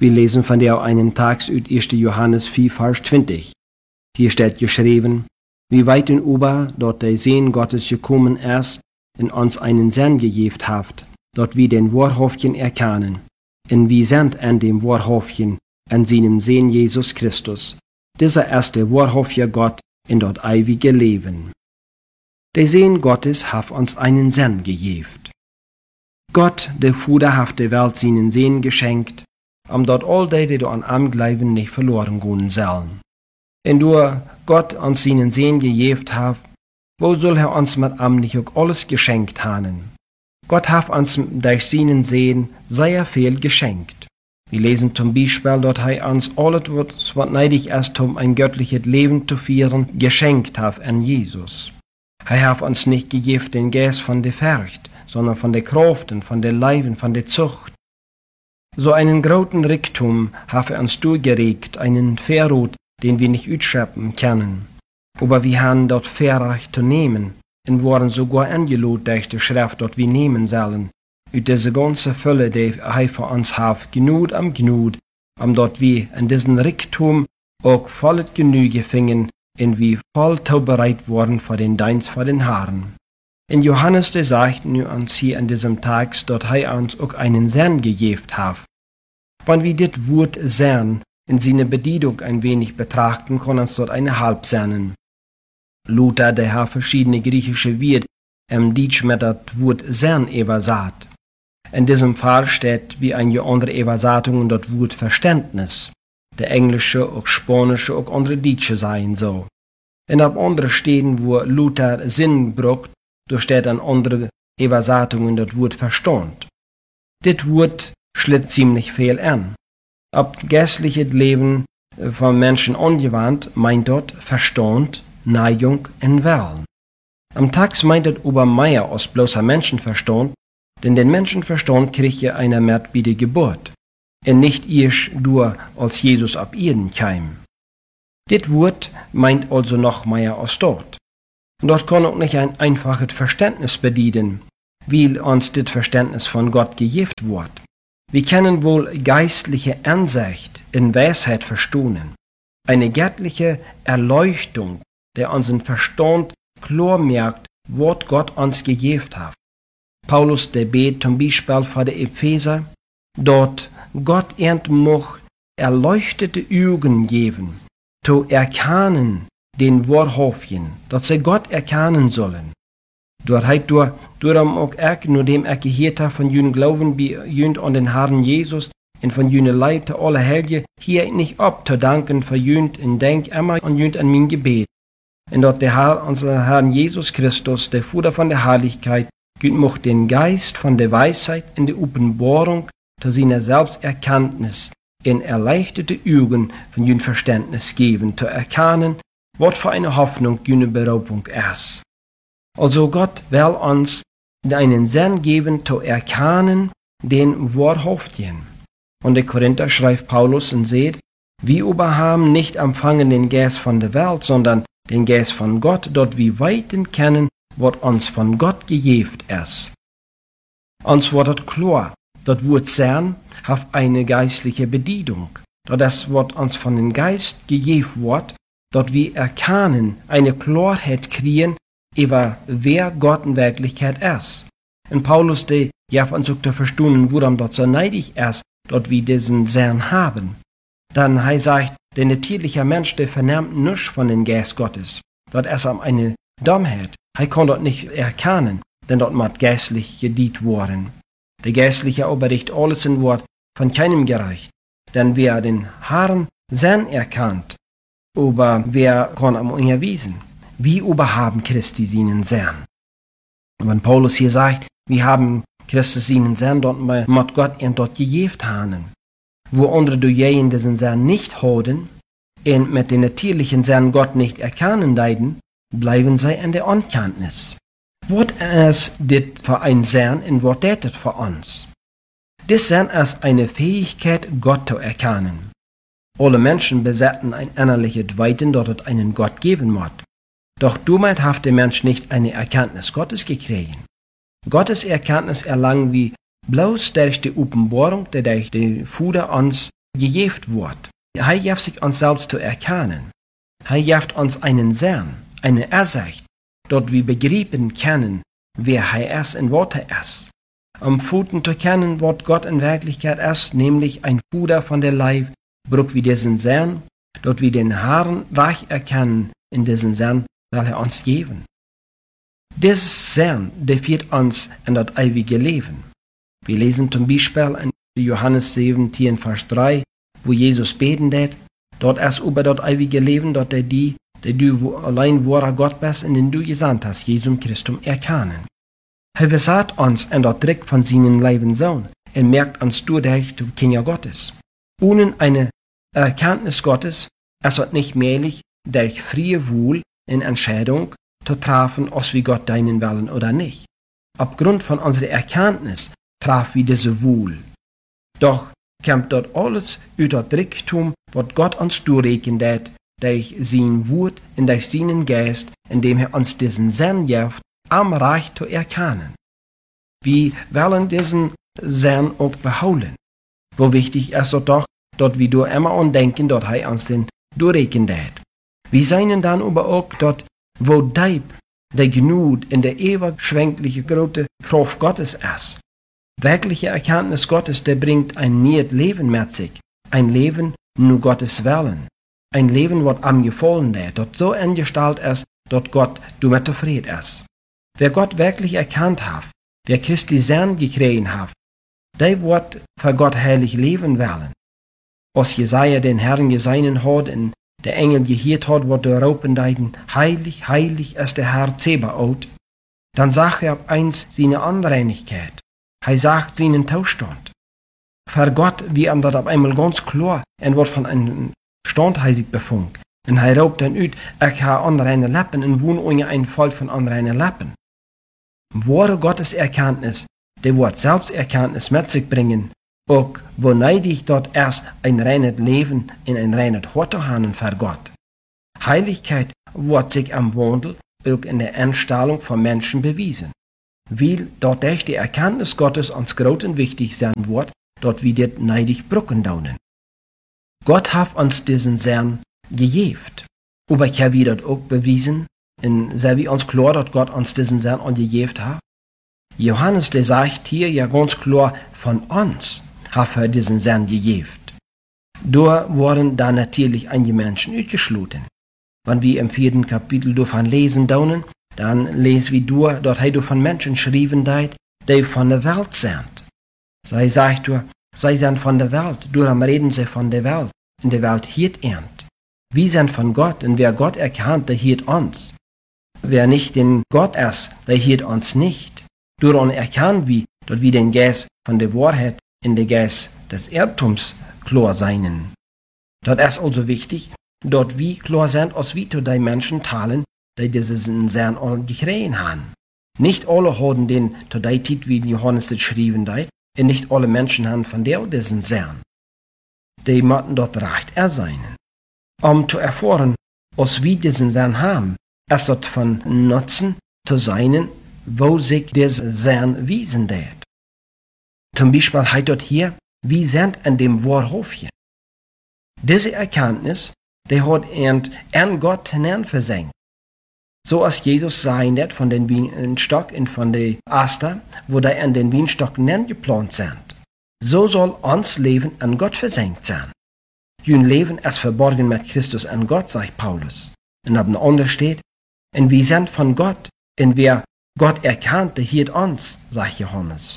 Wir lesen von der einen Tags uit 1. Johannes 4, Vers 20. Hier steht geschrieben, wie weit in über, dort der Sehn Gottes gekommen ist, in uns einen Sinn gegeben haft, dort wir den Wahrhaftigen erkennen, und wir sind an dem Wahrhaftigen, an seinem Sehn Jesus Christus. Dieser ist der wahrhaftige Gott in dort ewige Leben. Der Sehn Gottes hat uns einen Sinn gegeben. Gott, der Vater, hat der Welt seinen Sehn geschenkt, dort all die an am Glauben nicht verloren gehen sollen. Und durch Gott uns seinen Sehn gegeben hat, wo soll er uns mit am nicht auch alles geschenkt haben? Gott hat uns durch seinen Sehn sehr viel geschenkt. Wir lesen zum Beispiel, dass er uns alles, was nötig ist, um ein göttliches Leben zu führen, geschenkt hat an Jesus. Er hat uns nicht gegeben den Geist von der Furcht, sondern von der Kraft und von der Leben, von der Zucht. So einen großen Reichtum hat er uns durchgeregt, einen Verrot, den wir nicht ausschöpfen können. Aber wir haben dort Verrecht zu nehmen und wurden sogar angelohnt durch die Schrift, dort wir nehmen sollen. Ut diese ganze Fülle, die er für uns hat, Gnut, dort wir in diesen Reichtum auch volles Genüge fingen und wir voll bereit wurden für den Dienst für den Herrn. In Johannes, der sagt uns hier an diesem Tag, dort er uns auch einen Sinn gegeben hat. Wenn wir das Wort Sinn in seiner Bedienung ein wenig betrachten, kann uns dort eine Halbsinnen. Luther, der hat verschiedene griechische Wörter im Deutsch mit das Wort Sinn übersat. In diesem Fall steht wie eine andere Übersetzung das Wort Verständnis. Der englische, auch spanische, auch andere Deutsche seien so. Und auf andere Stellen, wo Luther Sinn braucht, da steht an andere Übersetzungen das Wort Verstand. Das Wort schlitt ziemlich viel an. Ob geistliches Leben von Menschen angewandt, meint dort Verstand, Neigung und Willen. Am Tag meint es über mehr als bloßer Menschenverstand, denn den Menschenverstand kriegt ja einer mit bei der Geburt, und nicht erst durch, als Jesus ab Erden kam. Das Wort meint also noch mehr als dort. Und dort kann auch nicht ein einfaches Verständnis bedienen, weil uns das Verständnis von Gott gegeben wird. Wir können wohl geistliche Ansicht in Weisheit verstehen, eine göttliche Erleuchtung, der unseren Verstand klar merkt, was Gott uns gegeben hat. Paulus, der bet zum Beispiel für die Epheser, dort Gott mag erleuchtete Augen geben, zu erkennen den Wahrhaftigen, dass sie Gott erkennen sollen. Dort hat darum auch nur dem gehört hat von jünen Glauben bei jünt an den Herrn Jesus und von jünen Leib zu alle Helge, hier nicht ab zu danken für jünt und denk immer an jünt an mein Gebet. Und dort der Herr, unser Herrn Jesus Christus, der Vater von der Herrlichkeit, gibt noch den Geist von der Weisheit in der Offenbarung zu seiner Selbsterkenntnis in erleichterte Augen von jünt Verständnis geben, zu erkennen, was für eine Hoffnung jüne Berufung ist. Also Gott will uns einen Sinn geben, zu erkennen den Wahrhaftigen. Und der Korinther schreibt Paulus und sagt, wir aber haben nicht empfangen den Geist von der Welt, sondern den Geist von Gott, dort wir weiten kennen, was uns von Gott gegeben ist. Uns wird klar, das Wort Sinn hat eine geistliche Bedienung. Das, was uns von dem Geist gegeben wird, dort wir erkennen, eine Klarheit kriegen, über wer Gott in Wirklichkeit ist. Und Paulus, der ja uns auch zu verstehen, worum dort so neidig ist, dort wir diesen Sinn haben. Dann er sagt, der natürliche Mensch, der vernimmt nichts von dem Geist Gottes. Dort ist eine Dummheit. Er kann dort nicht erkennen, denn dort muss geistlich gedient worden. Der Geistliche oberricht alles in Wort von keinem gereicht. Denn wer den Herrn Sinn erkannt, aber wer kann am unterwiesen? Wie aber haben Christi seinen Sinn? Und wenn Paulus hier sagt, wir haben Christus seinen Sinn, dort muss Gott ihn dort gegeben haben. Wo andere diejenigen diesen Sinn nicht haben und mit den natürlichen Sinn Gott nicht erkennen leiden, bleiben sie in der Unkenntnis. Was ist das für ein Sinn und was ist das für uns? Das Sinn ist eine Fähigkeit, Gott zu erkennen. Alle Menschen besitzen ein innerliches Weiten, dort es einen Gott geben muss. Doch damit hat der Mensch nicht eine Erkenntnis Gottes gekriegt. Gottes Erkenntnis erlangen wir bloß durch die Offenbarung, die durch den Vater uns gejeft wird. Er hilft sich uns selbst zu erkennen. Er hilft uns einen Sinn, eine Ersicht, dort wir begreifen können, wer er ist und was er ist. Pfoten zu kennen, was Gott in Wirklichkeit ist, nämlich ein Fuder von der Leib, braucht wir diesen Sinn, dort wir den Herrn reich erkennen in diesen Sinn, will er uns geben. Dieses Sinn, der führt uns in das ewige Leben. Wir lesen zum Beispiel in Johannes 17, Vers 3, wo Jesus beten hat, dort ist über das ewige Leben, dort die du allein wahrer Gott bist, in den du gesandt hast, Jesum Christum erkennen. Er versagt uns in das Trick von seinem Lebenssohn. Er merkt uns durch die Kinder Gottes. Ohne eine Erkenntnis Gottes ist es nicht möglich, durch freie Wohl in Entscheidung zu treffen, ob wir Gott dienen wollen oder nicht. Aufgrund von unserer Erkenntnis treffen wir diese Wohl. Doch kommt dort alles aus dem Reichtum, was Gott uns durchrechnet hat, durch sein Wort und durch seinen Geist, indem er uns diesen Sinn gibt, am Reich zu erkennen. Wir wollen diesen Sinn auch behalten. Wo wichtig ist es doch, dass wir da immer an denken, dass er uns den durchrechnet hat. Wir sehen dann aber auch, dass wo der Gnut in der ewig schwenkliche große Kraft Gottes ist. Wirkliche Erkenntnis Gottes, der bringt ein neues Leben mit sich. Ein Leben nur Gottes Willen. Ein Leben, das am gefallen ist, das so eingestellt ist, dass Gott damit zufrieden ist. Wer Gott wirklich erkannt hat, wer Christi Sinn gekriegt hat, der wird für Gott heilig leben wollen. Als Jesaja den Herrn gesehen hat und der Engel gehört hat, wo der Raupen deuten, heilig, heilig ist der Herr Zebaoth, dann sagt er ab eins seine Unreinigkeit. Er sagt seinen Zustand. Für Gott, wie ihm das auf einmal ganz klar, und wird von einem Stand sich befunkt. Und er raubt dann ut, ich habe unreine Lappen und wohne ohne ein Volk von unreinen Lappen. Wahre Gottes Erkenntnis, der wird Selbsterkenntnis mit sich bringen, auch wo neidig dort erst ein reines Leben in ein reines Hort zu haben für Gott. Heiligkeit wird sich am Wandel auch in der Einstellung von Menschen bewiesen. Weil dort durch die Erkenntnis Gottes uns groß und wichtig sein wird, dort wir das neidig brücken daunen. Gott hat uns diesen Sinn gegeben. Aber ich habe das auch bewiesen, und sei wie uns klar, dass Gott uns diesen Sinn gegeben hat. Johannes, der sagt hier ja ganz klar, von uns hat er diesen Sinn gegeben. Da wurden dann natürlich einige Menschen ausgeschlossen. Wenn wir im 4. Kapitel davon lesen daunen, dann lesen wir dort er von Menschen schrieben hat, die von der Welt sind. Sei sagt sie sind von der Welt, darum reden sie von der Welt. In der Welt hielt ernt. Wir sind von Gott, und wer Gott erkannt, der hielt uns. Wer nicht den Gott ist, der hielt uns nicht. Darum erkennen wir, dass wir den Geist von der Wahrheit in den Geist des Irrtums klar seien. Das ist also wichtig, dass wir klar sind, als wir zu den Menschen teilen, die diesen Sinn gekriegt haben. Nicht alle haben den zu der Zeit, wie Johannes das schrieben hat, und nicht alle Menschen haben von der diesen Sinn. Die müssen dort recht sein. Zu erfahren, was wir diesen Sinn haben, ist dort von Nutzen zu sein, wo sich dieser Sinn wiesen wird. Zum Beispiel heißt dort hier, wir sind an dem Wahrhofchen. Diese Erkenntnis, die hat an Gott hinein versenkt. So als Jesus sein wird von den Weinstock und von den Aster, wo die an den Weinstock geplant sind. So soll uns Leben an Gott versenkt sein. Jün Leben ist verborgen mit Christus an Gott, sagt Paulus. Und ab andere steht, und wir sind von Gott, und wer Gott erkannt, der hielt uns, sagt Johannes.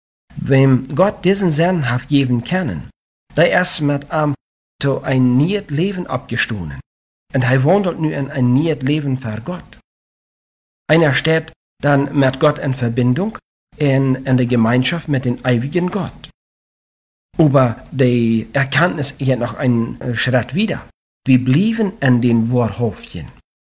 Wem Gott diesen Sinn hat geben können, der ist mit ihm zu ein neues Leben abgestoßen. Und er wandelt nu in ein neues Leben für Gott. Einer steht dann mit Gott in Verbindung, in der Gemeinschaft mit dem ewigen Gott. Aber die Erkenntnis geht noch einen Schritt wieder. Wir blieben in den Wahrhofchen.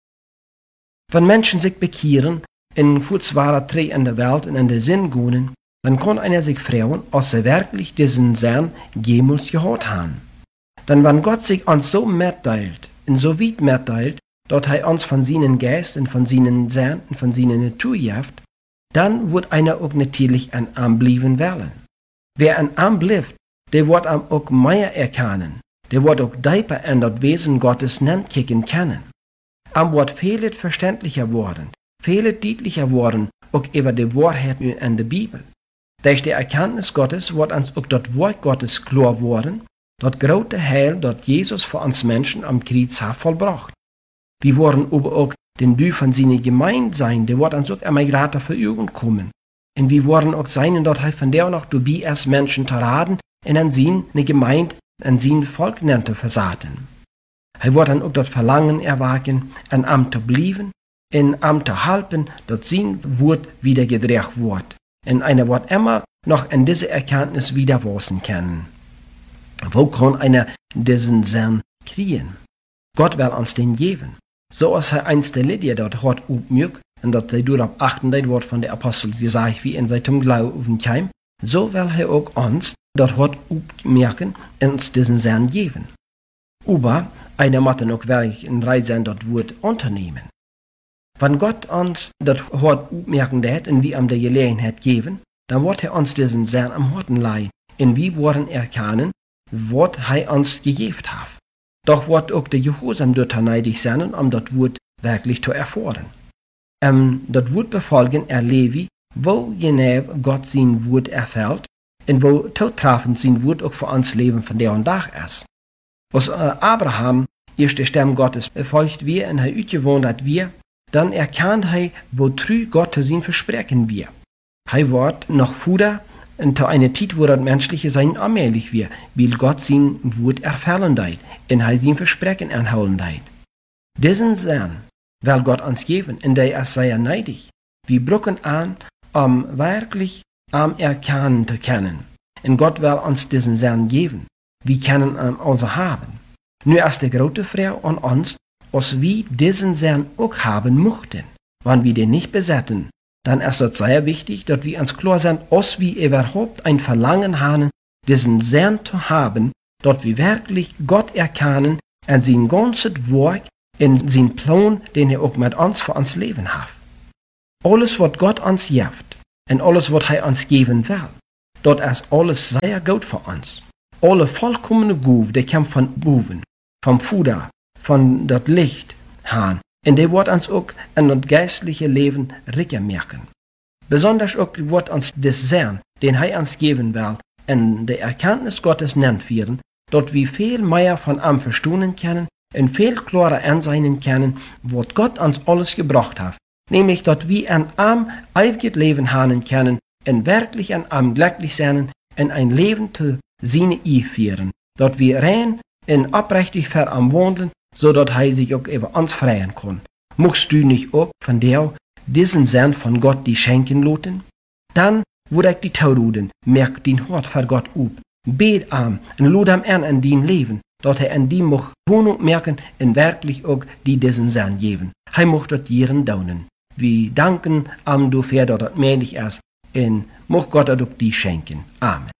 Wenn Menschen sich bekehren, in fußwahrer Dreh in der Welt und in der Sinn gehen, dann kann einer sich fragen, ob sie wirklich diesen Sinn jemals gehört haben. Denn wenn Gott sich uns so mitteilt, und so weit mitteilt, dass er uns von seinen Geist und von seinen Sinn und von seiner Natur gibt, dann wird einer auch natürlich an ihm bleiben wollen. Wer an ihm bleibt, der wird am auch mehr erkennen. Der wird auch tiefer in das Wesen Gottes kicken können. Am wird vieles verständlicher worden, vieles deutlicher worden, auch über die Wahrheit in der Bibel. Durch die Erkenntnis Gottes wird uns auch das Wort Gottes klar worden, das große Heil, das Jesus für uns Menschen am Kreuz hat vollbracht. Wir wollen aber auch den Du von seiner Gemeinde sein, der wird uns auch immer gerade für Augen kommen. Und wir wollen auch sein, dort halt von der noch dabei als Menschen zu raten, und an sie eine Gemeinde, an sie ein Volk nannte versaten. Er wird dann auch das Verlangen erwachen, ein Amt zu bleiben, in Amt zu halten, dass sein Wort wieder gedreht wird. Und einer wird immer noch in diese Erkenntnis wieder wachsen können. Wo kann einer diesen Sinn kriegen? Gott will uns den geben. So als er einst der Lydia dort hat aufmügt, und dass sie darauf achten, das Wort von der Apostel gesagt, wie in seinem Glauben kam, so will er auch uns dort hat aufmerken und uns diesen Sinn geben. Aber einer muss dann auch wirklich in Reisen dort Wort unternehmen. Wenn Gott uns das Wort aufmerken hat und wir ihm die Gelegenheit geben, dann wird er uns diesen Sinn am Horten leihen, und wir wollen erkennen, was er uns gegeben hat. Doch wird auch der Gehorsam dort neidig sein, um das Wort wirklich zu erfahren. Das Wort befolgen erlebe, wo genau Gott sein Wort erfällt und wo zutreffend sein Wort auch für uns Leben von der und Tag ist. Als Abraham erst der Stamm Gottes befolgt wir und er uitgewohnt hat wir, dann erkannt er, wo treu Gott zu sein Versprechen wir. Er wird noch früher und zu einer Zeit, wo das menschliche Sein allmählich wird, weil Gott sein Wort erfüllen deit und er sein Versprechen anholen deit. Diesen Sinn will Gott uns geben, und der ist sehr neidig. Wir brauchen an, wirklich erkennen zu können. Und Gott will uns diesen Sinn geben. Wir können ihn also haben. Nur ist die große Frage an uns, als wir diesen Sinn auch haben möchten. Wenn wir den nicht besetzen, dann ist es sehr wichtig, dass wir uns klar sind, als wir überhaupt ein Verlangen haben, diesen Sinn zu haben, dass wir wirklich Gott erkennen und sein ganzes Werk in sein Plan, den er auch mit uns für uns Leben hat. Alles, was Gott uns gibt und alles, was er uns geben will, dort ist alles sehr gut für uns. Alle vollkommene Gabe, die kommt von oben, vom Futter, von das Licht, Hahn. Und der wird uns auch in das geistliche Leben richer merken. Besonders auch wird uns das Sinn, den er uns geben will, in der Erkenntnis Gottes nennt werden, dort wir viel mehr von ihm verstehen können und viel klarer ansehen können, was Gott uns alles gebracht hat. Nämlich, dass wir an ihm ewiges Leben haben können und wirklich an ihm glücklich sein und ein Leben zu seine führen. Dass wir rein und aufrichtig für ihm wandeln, so dass er sich auch über uns freien kann. Möchtest du nicht auch von der diesen Sinn von Gott die schenken lassen? Dann würde ich die Tauruden, merk dein Hort für Gott up, bet am und lud am an in dein Leben, dass er in die mocht Wohnung merken und wirklich auch die diesen Sinn geben. Er mocht das ihren daunen. Wir danken am dafür, dass das möglich ist, und mocht Gott das auch die schenken. Amen.